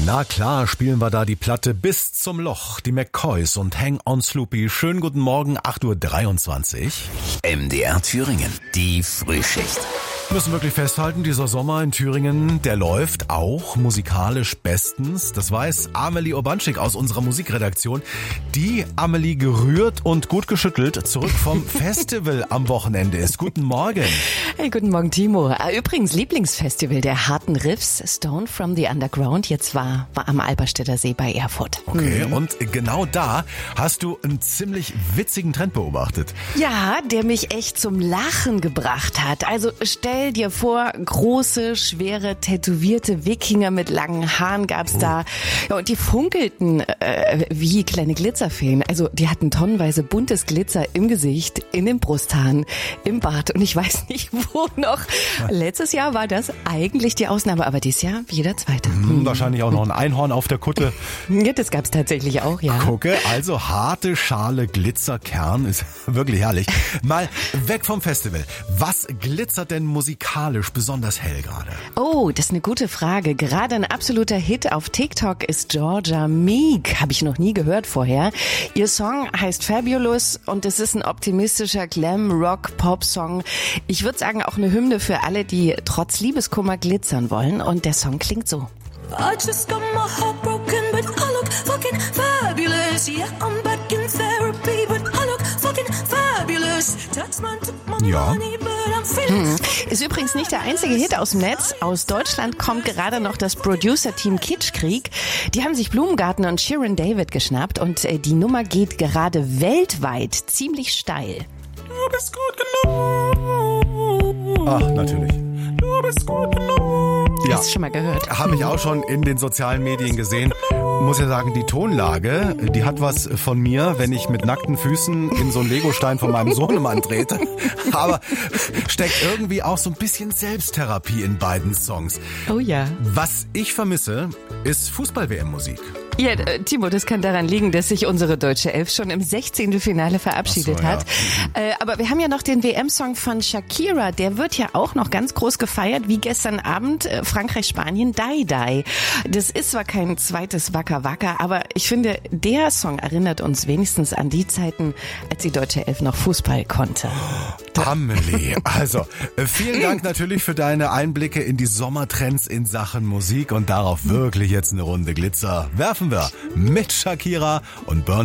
Na klar, spielen wir da die Platte Bis zum Loch, die McCoys und Hang on Sloopy. Schönen guten Morgen, 8:23 Uhr. MDR Thüringen, die Frühschicht. Wir müssen wirklich festhalten, dieser Sommer in Thüringen, der läuft auch musikalisch bestens. Das weiß Amelie Urbanschik aus unserer Musikredaktion. Die Amelie gerührt und gut geschüttelt zurück vom Festival am Wochenende ist. Guten Morgen. Hey, guten Morgen, Timo. Übrigens, Lieblingsfestival der harten Riffs, Stone from the Underground, jetzt war am Alberstädter See bei Erfurt. Okay, und genau da hast du einen ziemlich witzigen Trend beobachtet. Ja, der mich echt zum Lachen gebracht hat. Also stell dir vor, große, schwere, tätowierte Wikinger mit langen Haaren gab's da. Ja, und die funkelten wie kleine Glitzerfeen. Also die hatten tonnenweise buntes Glitzer im Gesicht, in den Brusthaaren, im Bart und ich weiß nicht wo noch. Letztes Jahr war das eigentlich die Ausnahme, aber dieses Jahr jeder Zweite. Wahrscheinlich auch noch ein Einhorn auf der Kutte. Ja, das gab's tatsächlich auch, ja. Gucke, also harte Schale, Glitzerkern, ist wirklich herrlich. Mal weg vom Festival. Was glitzert denn musikalisch besonders hell gerade? Oh, das ist eine gute Frage. Gerade ein absoluter Hit auf TikTok ist Georgia Meek. Habe ich noch nie gehört vorher. Ihr Song heißt Fabulous und es ist ein optimistischer Glam-Rock-Pop-Song. Ich würde sagen, auch eine Hymne für alle, die trotz Liebeskummer glitzern wollen. Und der Song klingt so. I just got my heart broken, but I look fucking fabulous. Yeah, I'm back in therapy, but I look fucking fabulous. Taxman took my money, but I'm feeling... Ist übrigens nicht der einzige Hit aus dem Netz. Aus Deutschland kommt gerade noch das Producer-Team Kitschkrieg. Die haben sich Blumengarten und Shirin David geschnappt und die Nummer geht gerade weltweit ziemlich steil. Du bist gut genug. Ach, natürlich. Du bist gut genug. Ja, Hast du schon mal gehört? habe ich auch schon in den sozialen Medien gesehen. Muss ja sagen, die Tonlage, die hat was von mir, wenn ich mit nackten Füßen in so einen Legostein von meinem Sohnemann trete. Aber steckt irgendwie auch so ein bisschen Selbsttherapie in beiden Songs. Oh ja. Was ich vermisse, ist Fußball-WM-Musik. Ja, Timo, das kann daran liegen, dass sich unsere deutsche Elf schon im 16. Finale verabschiedet hat. Aber wir haben ja noch den WM-Song von Shakira. Der wird ja auch noch ganz groß gefeiert, wie gestern Abend Frankreich-Spanien, Die Die. Das ist zwar kein zweites Wacker Wacker, aber ich finde, der Song erinnert uns wenigstens an die Zeiten, als die deutsche Elf noch Fußball konnte. Amelie, also vielen Dank natürlich für deine Einblicke in die Sommertrends in Sachen Musik und darauf wirklich jetzt eine Runde Glitzer werfen wir mit Shakira und Burn